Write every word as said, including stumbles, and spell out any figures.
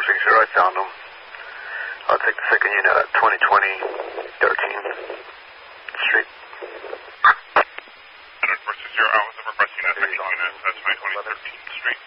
six zero, I found them. I'll take the second unit at twenty twenty thirteen Street. four six zero, I was requesting that second unit at twenty twenty thirteen Street.